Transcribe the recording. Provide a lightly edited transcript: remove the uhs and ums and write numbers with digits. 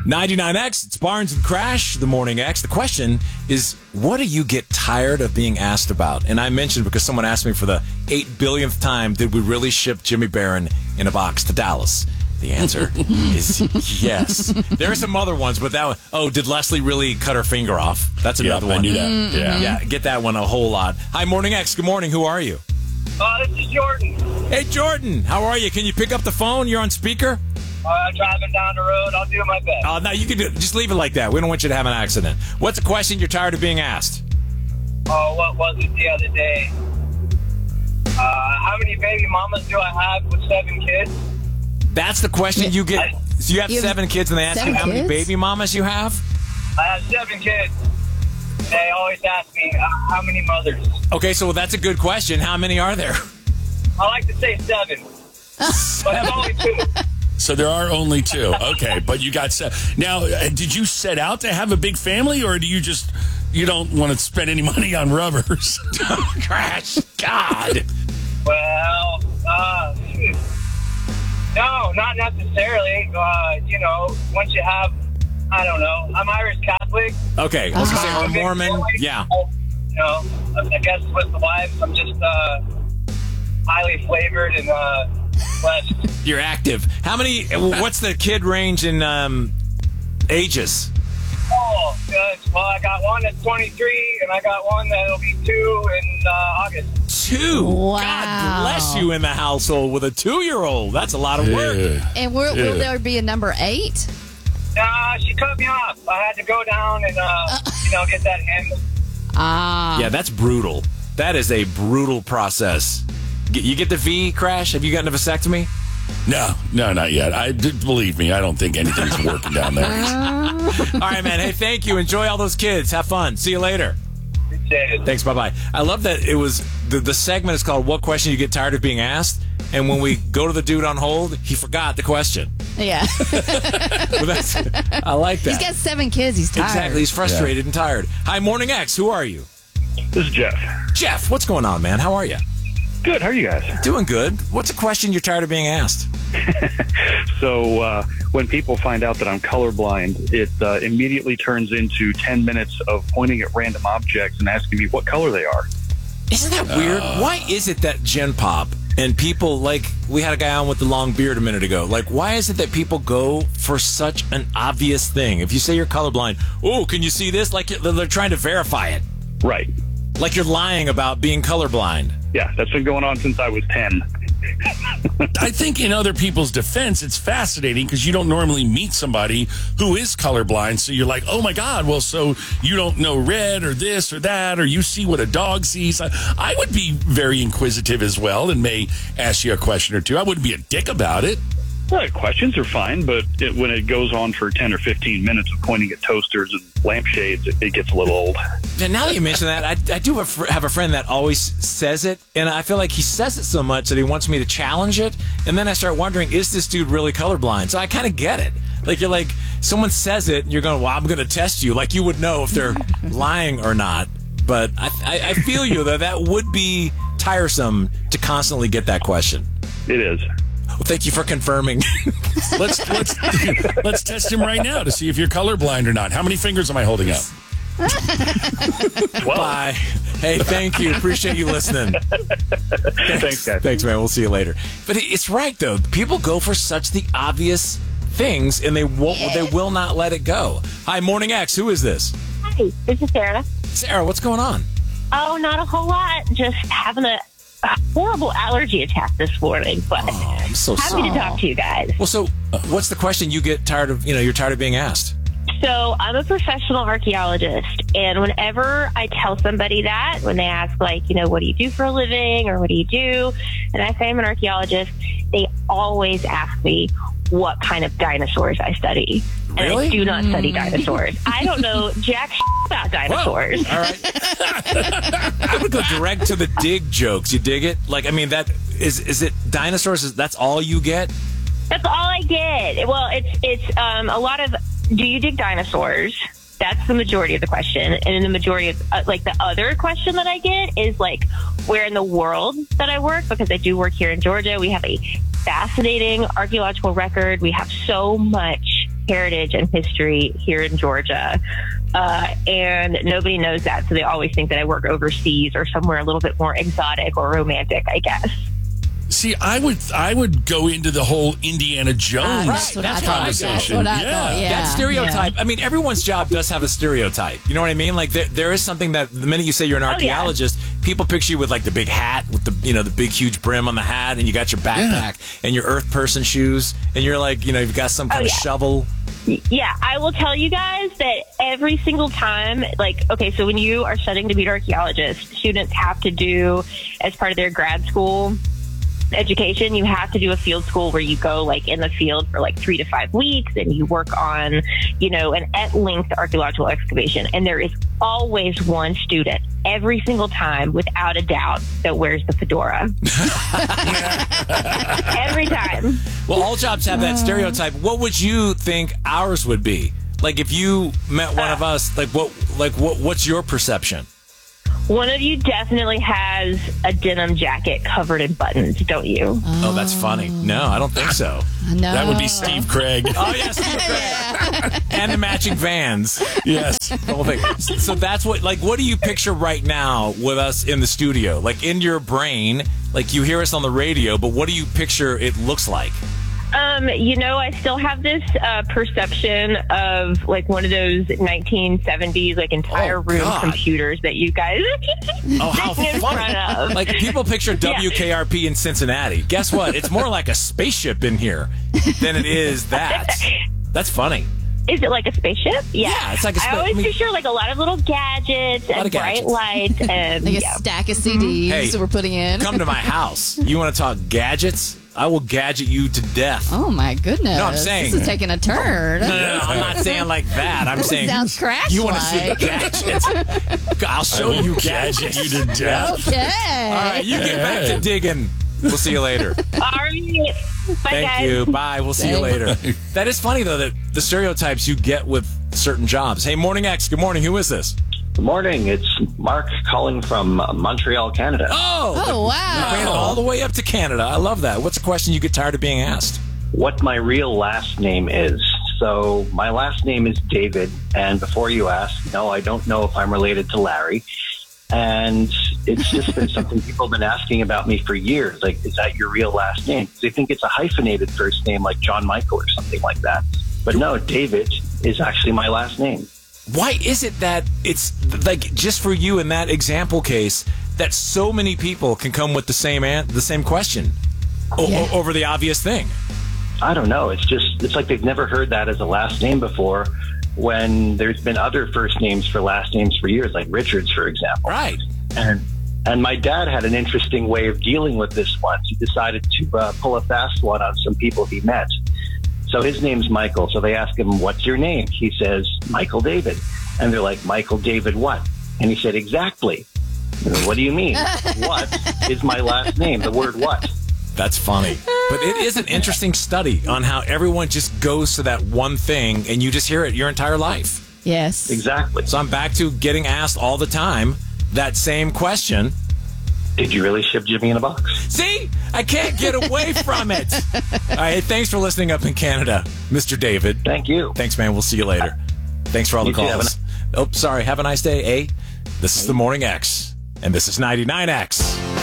99X, it's Barnes and Crash, the Morning X. The question is, what do you get tired of being asked about? And I mentioned because someone asked me for the 8 billionth time, did we really ship Jimmy Barron in a box to Dallas? The answer is yes. There are some other ones, but that one, did Leslie really cut her finger off? That's another one. I knew that. Yeah, get that one a whole lot. Hi, Morning X. Good morning. Who are you? This is Jordan. Hey, Jordan. How are you? Can you pick up the phone? You're on speaker? Driving down the road. I'll do my best. Oh, no, you can just leave it like that. We don't want you to have an accident. What's the question you're tired of being asked? Oh, what was it the other day? How many baby mamas do I have with 7 kids? That's the question you get. So you have 7 kids, and they ask you how many baby mamas you have? I have 7 kids. They always ask me, how many mothers? Okay, so that's a good question. How many are there? I like to say 7. But it's only 2. So there are only 2. Okay, but you got 7. Now, did you set out to have a big family, or do you don't want to spend any money on rubbers? Crash. God. Well, no, not necessarily. Once you have, I don't know, I'm Irish Catholic. Okay, I was going to say, or Mormon. Yeah. I guess with the wife, I'm just highly flavored and blessed. You're active. What's the kid range in ages? Oh, good. Well, I got one that's 23, and I got one that'll be 2 in August. 2? Wow. God bless you in the household with a 2-year-old. That's a lot of work. And will there be a number 8? She cut me off. I had to go down and, get that handled. Yeah, that's brutal. That is a brutal process. You get the V, Crash? Have you gotten a vasectomy? No, not yet. Believe me, I don't think anything's working down there. All right, man. Hey, thank you. Enjoy all those kids. Have fun. See you later. Thanks. Bye-bye. I love that it was the segment is called What Question You Get Tired of Being Asked? And when we go to the dude on hold, he forgot the question. Yeah. I like that. He's got 7 kids. He's tired. Exactly. He's frustrated and tired. Hi, Morning X. Who are you? This is Jeff. Jeff, what's going on, man? How are you? Good. How are you guys? Doing good. What's a question you're tired of being asked? So when people find out that I'm colorblind, it immediately turns into 10 minutes of pointing at random objects and asking me what color they are. Isn't that weird? Why is it that Gen Pop and people, like, we had a guy on with the long beard a minute ago, like, why is it that people go for such an obvious thing? If you say you're colorblind, oh, can you see this? Like, they're trying to verify it. Right. Like you're lying about being colorblind. Yeah, that's been going on since I was 10. I think in other people's defense, it's fascinating because you don't normally meet somebody who is colorblind. So you're like, oh, my God, well, so you don't know red or this or that, or you see what a dog sees. I would be very inquisitive as well and may ask you a question or two. I wouldn't be a dick about it. Questions are fine, but when it goes on for 10 or 15 minutes of pointing at toasters and lampshades, it gets a little old. And now that you mention that, I do have a friend that always says it, and I feel like he says it so much that he wants me to challenge it, and then I start wondering, is this dude really colorblind? So I kind of get it. Like, you're like, someone says it, and you're going, well, I'm going to test you. Like, you would know if they're lying or not. But I feel you, though. That would be tiresome to constantly get that question. It is. Well, thank you for confirming. Let's test him right now to see if you're colorblind or not. How many fingers am I holding up? 12. Bye. Hey, thank you. Appreciate you listening. Thanks, guys. Thanks, man. We'll see you later. But it's right, though. People go for such the obvious things, and they will not let it go. Hi, Morning X. Who is this? Hi, this is Sarah. Sarah, what's going on? Oh, not a whole lot. Just having a horrible allergy attack this morning, but I'm so happy sorry to talk to you guys. Well, so what's the question you get tired of? You're tired of being asked. So I'm a professional archaeologist, and whenever I tell somebody that, when they ask, like, what do you do for a living, or what do you do, and I say I'm an archaeologist, they always ask me what kind of dinosaurs I study. And Really? I do not study dinosaurs. I don't know jack about dinosaurs. Whoa. All right. I would go direct to the dig jokes. You dig it? Like, I mean, that is it dinosaurs? That's all you get? That's all I get. Well, it's a lot of, do you dig dinosaurs? That's the majority of the question. And in the majority of, the other question that I get is, like, where in the world that I work, because I do work here in Georgia. We have a fascinating archaeological record. We have so much heritage and history here in Georgia. And nobody knows that. So they always think that I work overseas or somewhere a little bit more exotic or romantic, I guess. See, I would go into the whole Indiana Jones That's what I thought. conversation. That's what I thought, yeah. That stereotype. I mean, everyone's job does have a stereotype. You know what I mean? Like there is something that the minute you say you're an archaeologist, people picture you with like the big hat with the big huge brim on the hat, and you got your backpack and your earth person shoes, and you're like, you've got some kind of shovel. Yeah, I will tell you guys that every single time, so when you are studying to be an archaeologist, students have to do, as part of their grad school education, you have to do a field school where you go in the field for 3 to 5 weeks and you work on, an at-length archaeological excavation. And there is always one student every single time, without a doubt, that wears the fedora. Every time. Well, all jobs have that stereotype. What would you think ours would be? Like if you met one of us, what's your perception? One of you definitely has a denim jacket covered in buttons, don't you? Oh, that's funny. No, I don't think so. No. That would be Steve Craig. Oh, yes, Steve Craig. And the matching Vans. Yes. The whole thing. So that's what do you picture right now with us in the studio? Like in your brain, you hear us on the radio, but what do you picture it looks like? I still have this perception of one of those 1970s entire room computers that you guys how in funny. front of. People picture WKRP in Cincinnati. Guess what? It's more like a spaceship in here than it is that. That's funny. Is it like a spaceship? Yeah, it's like a spaceship. I always picture a lot of little gadgets and bright lights and a stack of CDs Hey, we're putting in. Come to my house. You want to talk gadgets? I will gadget you to death. Oh my goodness! No, I'm saying this is taking a turn. No, I'm not saying like that. I'm saying sounds crash-like. You want to see the gadgets? I'll show you gadgets. You to death. Okay. All right, you get back to digging. We'll see you later. All right. Bye, Thank guys. you. Bye. We'll see you later. That is funny though, that the stereotypes you get with certain jobs. Hey, Morning X. Good morning. Who is this? Good morning. It's Mark calling from Montreal, Canada. Oh, wow. All the way up to Canada. I love that. What's a question you get tired of being asked? What my real last name is. So my last name is David. And before you ask, no, I don't know if I'm related to Larry. And it's just been something people have been asking about me for years. Is that your real last name? They think it's a hyphenated first name like John Michael or something like that. But no, David is actually my last name. Why is it that it's just for you in that example case that so many people can come with the same question over the obvious thing? I don't know. It's like they've never heard that as a last name before, when there's been other first names for last names for years, like Richards, for example. Right. And my dad had an interesting way of dealing with this once. He decided to pull a fast one on some people he met. So his name's Michael. So they ask him, what's your name? He says, Michael David. And they're like, Michael David what? And he said, exactly. What do you mean? What is my last name? The word what? That's funny. But it is an interesting study on how everyone just goes to that one thing and you just hear it your entire life. Yes. Exactly. So I'm back to getting asked all the time that same question. Did you really ship Jimmy in a box? See? I can't get away from it. All right. Thanks for listening up in Canada, Mr. David. Thank you. Thanks, man. We'll see you later. Thanks for all the You too. calls. Oh, sorry. Have a nice day, eh? This is the Morning X, and this is 99X.